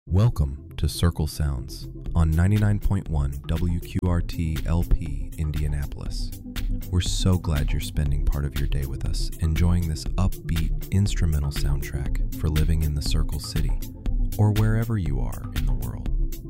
Welcome to Circle Sounds on 99.1 WQRT LP Indianapolis. We're so glad you're spending part of your day with us, enjoying this upbeat instrumental soundtrack for living in the Circle City or wherever you are in the world.